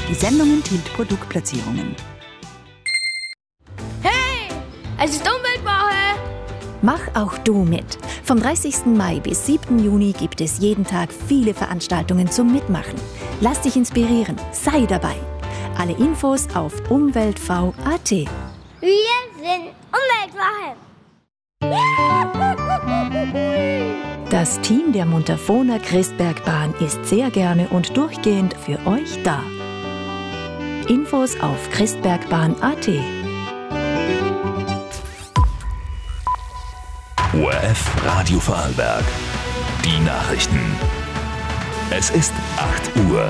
Die Sendung enthielt Produktplatzierungen. Hey, es ist Umweltwoche! Mach auch du mit. Vom 30. Mai bis 7. Juni gibt es jeden Tag viele Veranstaltungen zum Mitmachen. Lass dich inspirieren, sei dabei. Alle Infos auf umweltv.at. Wir sind Umweltwoche! Das Team der Montafoner Christbergbahn ist sehr gerne und durchgehend für euch da. Infos auf christbergbahn.at. ORF Radio Vorarlberg. Die Nachrichten. Es ist 8 Uhr.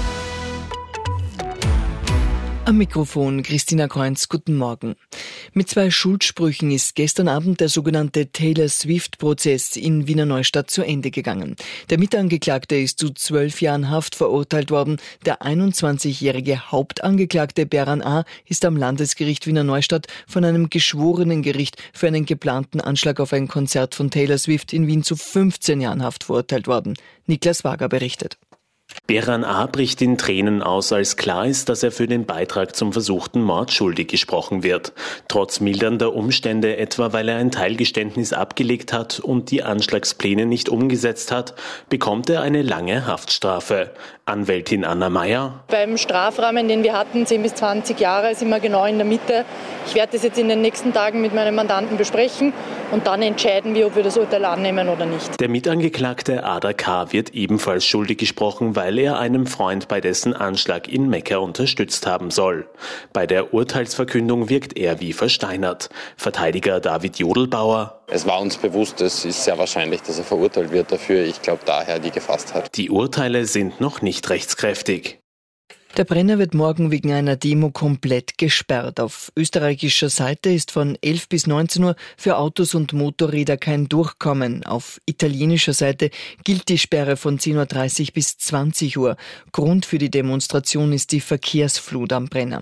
Am Mikrofon Christina Kreunz, guten Morgen. Mit 2 Schuldsprüchen ist gestern Abend der sogenannte Taylor Swift-Prozess in Wiener Neustadt zu Ende gegangen. Der Mitangeklagte ist zu 12 Jahren Haft verurteilt worden. Der 21-jährige Hauptangeklagte Beran A. ist am Landesgericht Wiener Neustadt von einem Geschworenengericht für einen geplanten Anschlag auf ein Konzert von Taylor Swift in Wien zu 15 Jahren Haft verurteilt worden. Niklas Wager berichtet. Beran A. bricht in Tränen aus, als klar ist, dass er für den Beitrag zum versuchten Mord schuldig gesprochen wird. Trotz mildernder Umstände, etwa weil er ein Teilgeständnis abgelegt hat und die Anschlagspläne nicht umgesetzt hat, bekommt er eine lange Haftstrafe. Anwältin Anna Meyer: Beim Strafrahmen, den wir hatten, 10 bis 20 Jahre, sind wir genau in der Mitte. Ich werde das jetzt in den nächsten Tagen mit meinem Mandanten besprechen und dann entscheiden wir, ob wir das Urteil annehmen oder nicht. Der Mitangeklagte Ada K. wird ebenfalls schuldig gesprochen, weil er einem Freund bei dessen Anschlag in Mekka unterstützt haben soll. Bei der Urteilsverkündung wirkt er wie versteinert. Verteidiger David Jodelbauer: Es war uns bewusst, es ist sehr wahrscheinlich, dass er verurteilt wird dafür. Ich glaube, daher die gefasst hat. Die Urteile sind noch nicht rechtskräftig. Der Brenner wird morgen wegen einer Demo komplett gesperrt. Auf österreichischer Seite ist von 11 bis 19 Uhr für Autos und Motorräder kein Durchkommen. Auf italienischer Seite gilt die Sperre von 10.30 Uhr bis 20 Uhr. Grund für die Demonstration ist die Verkehrsflut am Brenner.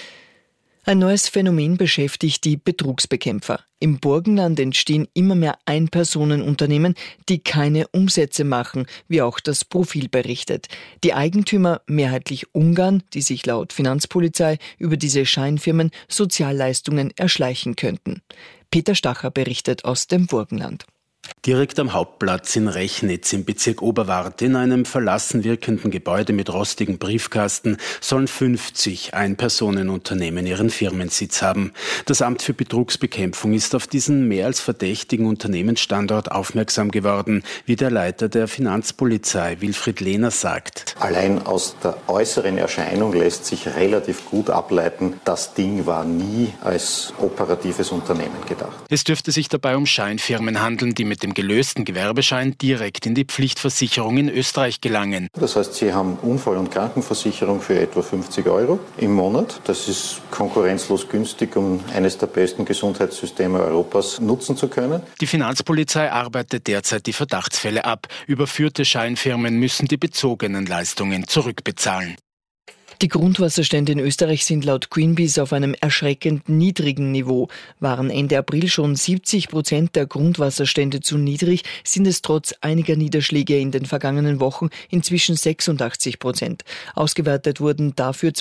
Ein neues Phänomen beschäftigt die Betrugsbekämpfer. Im Burgenland entstehen immer mehr Einpersonenunternehmen, die keine Umsätze machen, wie auch das Profil berichtet. Die Eigentümer, mehrheitlich Ungarn, die sich laut Finanzpolizei über diese Scheinfirmen Sozialleistungen erschleichen könnten. Peter Stacher berichtet aus dem Burgenland. Direkt am Hauptplatz in Rechnitz im Bezirk Oberwart, in einem verlassen wirkenden Gebäude mit rostigem Briefkasten, sollen 50 Einpersonenunternehmen ihren Firmensitz haben. Das Amt für Betrugsbekämpfung ist auf diesen mehr als verdächtigen Unternehmensstandort aufmerksam geworden, wie der Leiter der Finanzpolizei, Wilfried Lehner, sagt. Allein aus der äußeren Erscheinung lässt sich relativ gut ableiten, das Ding war nie als operatives Unternehmen gedacht. Es dürfte sich dabei um Scheinfirmen handeln, die mit dem gelösten Gewerbeschein direkt in die Pflichtversicherung in Österreich gelangen. Das heißt, Sie haben Unfall- und Krankenversicherung für etwa 50 € im Monat. Das ist konkurrenzlos günstig, um eines der besten Gesundheitssysteme Europas nutzen zu können. Die Finanzpolizei arbeitet derzeit die Verdachtsfälle ab. Überführte Scheinfirmen müssen die bezogenen Leistungen zurückbezahlen. Die Grundwasserstände in Österreich sind laut Greenpeace auf einem erschreckend niedrigen Niveau. Waren Ende April schon 70% der Grundwasserstände zu niedrig, sind es trotz einiger Niederschläge in den vergangenen Wochen inzwischen 86%. Ausgewertet wurden dafür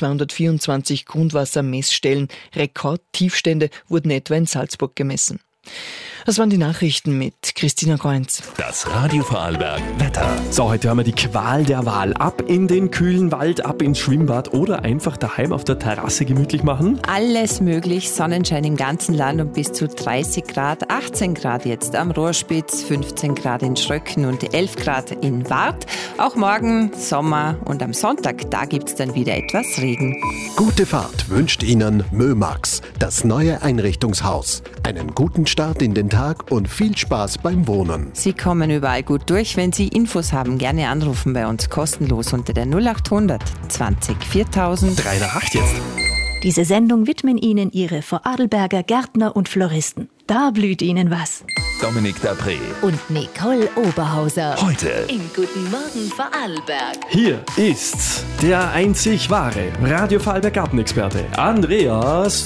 224 Grundwassermessstellen. Rekordtiefstände wurden etwa in Salzburg gemessen. Das waren die Nachrichten mit Christina Kreunz. Das Radio Vorarlberg Wetter. So, heute haben wir die Qual der Wahl. Ab in den kühlen Wald, ab ins Schwimmbad oder einfach daheim auf der Terrasse gemütlich machen. Alles möglich, Sonnenschein im ganzen Land und bis zu 30 Grad, 18 Grad jetzt am Rohrspitz, 15 Grad in Schröcken und 11 Grad in Wart. Auch morgen Sommer und am Sonntag, da gibt's dann wieder etwas Regen. Gute Fahrt wünscht Ihnen Mömax, das neue Einrichtungshaus. Einen guten Start in den Tag und viel Spaß beim Wohnen. Sie kommen überall gut durch. Wenn Sie Infos haben, gerne anrufen bei uns kostenlos unter der 0800 20 4000. 3 nach 8 jetzt. Diese Sendung widmen Ihnen Ihre Vorarlberger Gärtner und Floristen. Da blüht Ihnen was. Dominik Dapré und Nicole Oberhauser. Heute in Guten Morgen Vorarlberg. Hier ist der einzig wahre Radio Vorarlberg Gartenexperte Andreas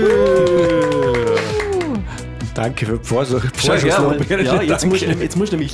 Dürr. Danke für die Vorsorge. Ja, jetzt muss ich nämlich